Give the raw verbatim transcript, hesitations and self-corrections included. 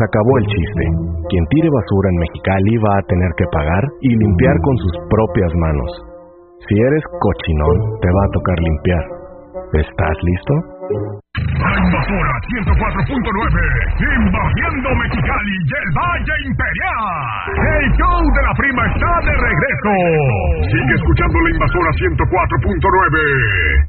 Se acabó el chiste. Quien tire basura en Mexicali va a tener que pagar y limpiar con sus propias manos. Si eres cochinón, te va a tocar limpiar. ¿Estás listo? La Invasora ciento cuatro punto nueve, invadiendo Mexicali y el Valle Imperial. El show de la prima está de regreso. Sigue escuchando La Invasora ciento cuatro punto nueve.